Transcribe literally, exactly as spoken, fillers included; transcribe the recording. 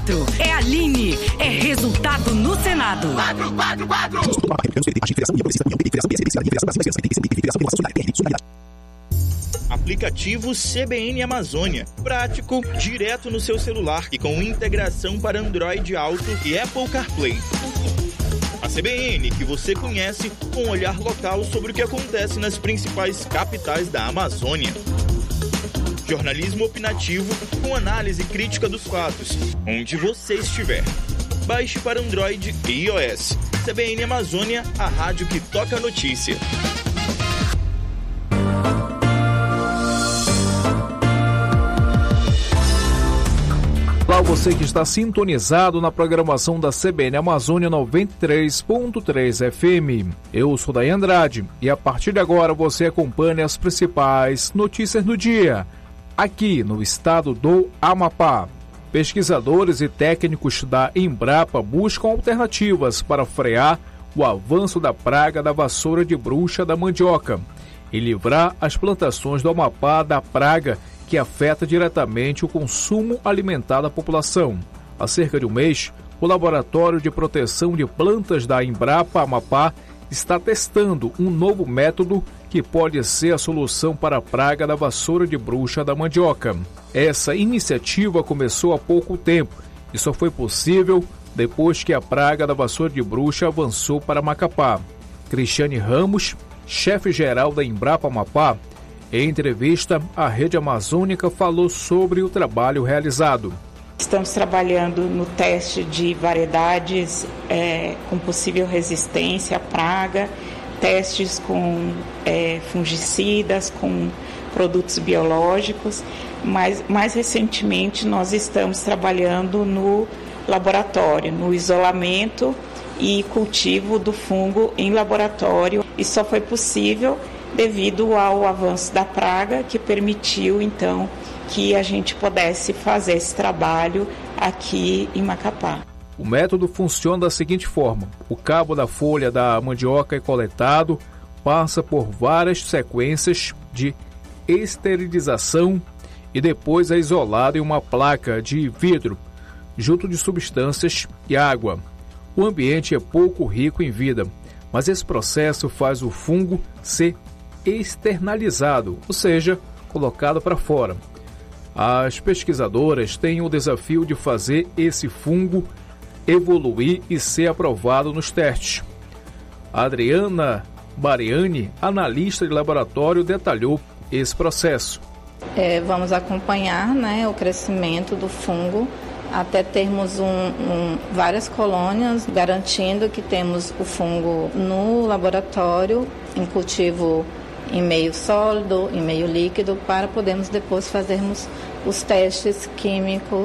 quatro. É Aline. É resultado no Senado. quatro quatro quatro. Aplicativo C B N Amazônia. Prático, direto no seu celular e com integração para Android Auto e Apple CarPlay. A C B N que você conhece com um olhar local sobre o que acontece nas principais capitais da Amazônia. Jornalismo opinativo com análise crítica dos fatos, onde você estiver. Baixe para Android e iOS. C B N Amazônia, a rádio que toca a notícia. Olá, você que está sintonizado na programação da C B N Amazônia noventa e três ponto três F M. Eu sou Daí Andrade e a partir de agora você acompanha as principais notícias do dia, aqui no estado do Amapá. Pesquisadores e técnicos da Embrapa buscam alternativas para frear o avanço da praga da vassoura de bruxa da mandioca e livrar as plantações do Amapá da praga que afeta diretamente o consumo alimentar da população. Há cerca de um mês, o Laboratório de Proteção de Plantas da Embrapa Amapá está testando um novo método que pode ser a solução para a praga da vassoura de bruxa da mandioca. Essa iniciativa começou há pouco tempo e só foi possível depois que a praga da vassoura de bruxa avançou para Macapá. Cristiane Ramos, chefe-geral da Embrapa Amapá, em entrevista à Rede Amazônica, falou sobre o trabalho realizado. Estamos trabalhando no teste de variedades é, com possível resistência à praga, testes com é, fungicidas, com produtos biológicos, mas mais recentemente nós estamos trabalhando no laboratório, no isolamento e cultivo do fungo em laboratório. Isso só foi possível devido ao avanço da praga, que permitiu então que a gente pudesse fazer esse trabalho aqui em Macapá. O método funciona da seguinte forma: o cabo da folha da mandioca é coletado, passa por várias sequências de esterilização e depois é isolado em uma placa de vidro, junto de substâncias e água. O ambiente é pouco rico em vida, mas esse processo faz o fungo ser externalizado, ou seja, colocado para fora. As pesquisadoras têm o desafio de fazer esse fungo evoluir e ser aprovado nos testes. A Adriana Bariani, analista de laboratório, detalhou esse processo. É, vamos acompanhar, né, o crescimento do fungo até termos um, um, várias colônias, garantindo que temos o fungo no laboratório, em cultivo em meio sólido, em meio líquido, para podermos depois fazermos os testes químicos